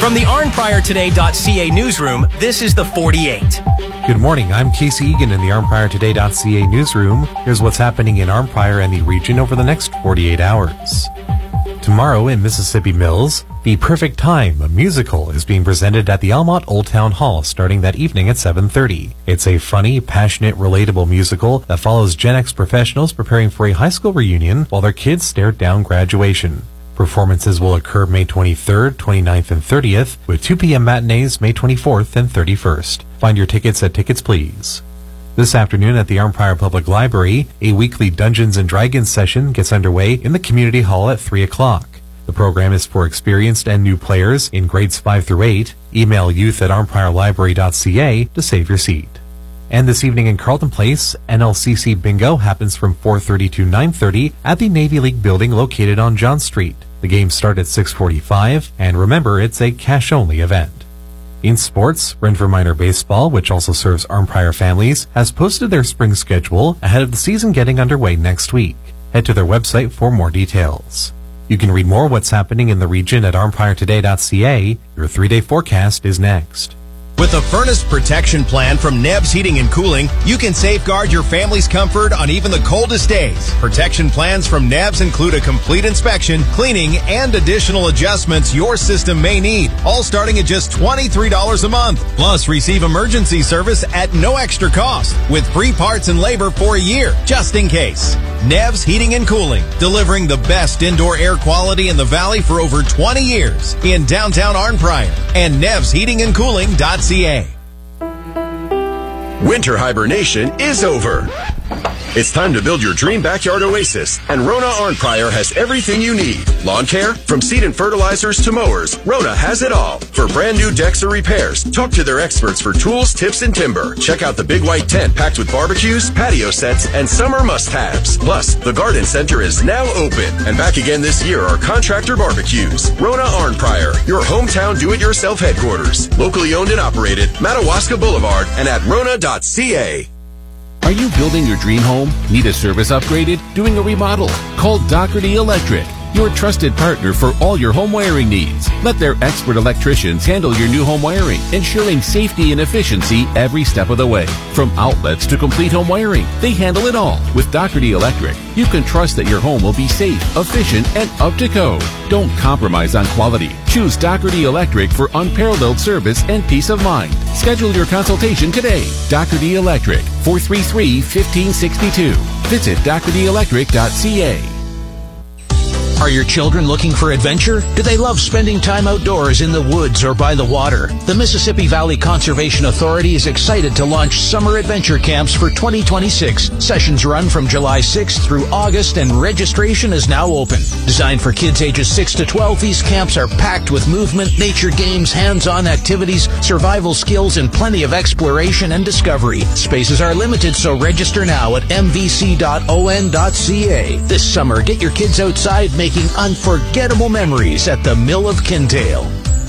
From the ArnPriorToday.ca newsroom, this is the 48. Good morning, I'm Casey Egan in the ArnPriorToday.ca newsroom. Here's what's happening in Arn Pryor and the region over the next 48 hours. Tomorrow in Mississippi Mills, The Perfect Time, a musical, is being presented at the Almont Old Town Hall starting that evening at 7:30. It's a funny, passionate, relatable musical that follows Gen X professionals preparing for a high school reunion while their kids stare down graduation. Performances will occur May 23rd, 29th, and 30th, with 2 p.m. matinees May 24th and 31st. Find your tickets at Tickets Please. This afternoon at the Arn Pryor Public Library, a weekly Dungeons & Dragons session gets underway in the Community Hall at 3 o'clock. The program is for experienced and new players in grades 5 through 8. Email youth@arnpriorlibrary.ca to save your seat. And this evening in Carlton Place, NLCC Bingo happens from 4:30 to 9:30 at the Navy League building located on John Street. The games start at 6:45, and remember, it's a cash-only event. In sports, Renfrew Minor Baseball, which also serves Arn Pryor families, has posted their spring schedule ahead of the season getting underway next week. Head to their website for more details. You can read more what's happening in the region at ArnPriorToday.ca. Your 3-day forecast is next. With a furnace protection plan from Nebs Heating and Cooling, you can safeguard your family's comfort on even the coldest days. Protection plans from Nebs include a complete inspection, cleaning, and additional adjustments your system may need, all starting at just $23 a month. Plus, receive emergency service at no extra cost, with free parts and labor for a year, just in case. Nebs Heating and Cooling, delivering the best indoor air quality in the valley for over 20 years in downtown Arn Pryor and NebsHeatingandCooling.ca. Winter hibernation is over. It's time to build your dream backyard oasis, and Rona Arn Pryor has everything you need. Lawn care, from seed and fertilizers to mowers, Rona has it all. For brand new decks or repairs, talk to their experts for tools, tips, and timber. Check out the big white tent packed with barbecues, patio sets, and summer must-haves. Plus, the garden center is now open, and back again this year are contractor barbecues. Rona Arn Pryor, your hometown do-it-yourself headquarters. Locally owned and operated, Madawaska Boulevard, and at Rona.ca. Are you building your dream home? Need a service upgraded? Doing a remodel? Call Doherty Electric, your trusted partner for all your home wiring needs. Let their expert electricians handle your new home wiring, ensuring safety and efficiency every step of the way. From outlets to complete home wiring, they handle it all. With Doherty Electric, you can trust that your home will be safe, efficient, and up to code. Don't compromise on quality. Choose Doherty Electric for unparalleled service and peace of mind. Schedule your consultation today. Doherty Electric, 433-1562. Visit DohertyElectric.ca. Are your children looking for adventure? Do they love spending time outdoors in the woods or by the water? The Mississippi Valley Conservation Authority is excited to launch summer adventure camps for 2026. Sessions run from July 6th through August, and registration is now open. Designed for kids ages 6 to 12, these camps are packed with movement, nature games, hands-on activities, survival skills, and plenty of exploration and discovery. Spaces are limited, so register now at mvc.on.ca. This summer, get your kids outside making unforgettable memories at the Mill of Kintail.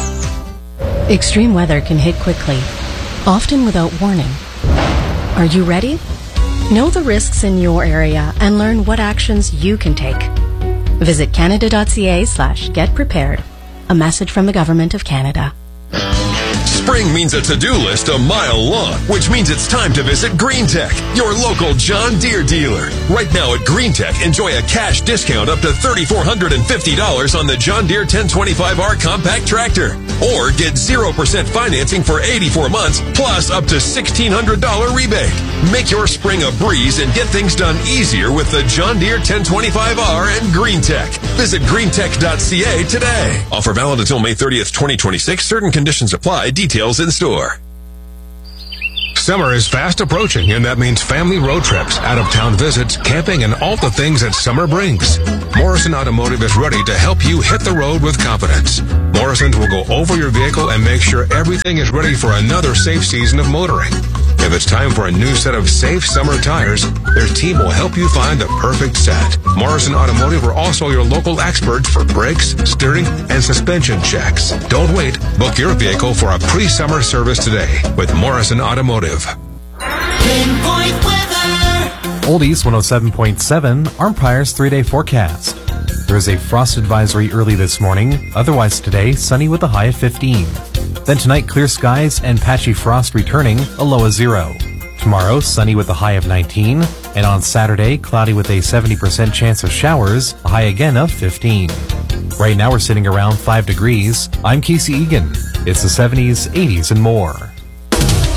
Extreme weather can hit quickly, often without warning. Are you ready? Know the risks in your area and learn what actions you can take. Visit canada.ca/getprepared. A message from the Government of Canada. Spring means a to-do list a mile long, which means it's time to visit Green Tech, your local John Deere dealer. Right now at Green Tech, enjoy a cash discount up to $3,450 on the John Deere 1025R compact tractor. Or get 0% financing for 84 months, plus up to $1,600 rebate. Make your spring a breeze and get things done easier with the John Deere 1025R and Green Tech. Visit greentech.ca today. Offer valid until May 30th, 2026. Certain conditions apply. Details in store. Summer is fast approaching, and that means family road trips, out-of-town visits, camping, and all the things that summer brings. Morrison Automotive is ready to help you hit the road with confidence. Morrison's will go over your vehicle and make sure everything is ready for another safe season of motoring. If it's time for a new set of safe summer tires, their team will help you find the perfect set. Morrison Automotive are also your local experts for brakes, steering, and suspension checks. Don't wait. Book your vehicle for a pre-summer service today with Morrison Automotive. Oldies 107.7, Arn Pryor's 3-day forecast. There is a frost advisory early this morning. Otherwise today, sunny with a high of 15. Then tonight, clear skies and patchy frost returning, a low of 0. Tomorrow, sunny with a high of 19. And on Saturday, cloudy with a 70% chance of showers, a high again of 15. Right now we're sitting around 5 degrees. I'm Casey Egan. It's the 70s, 80s, and more.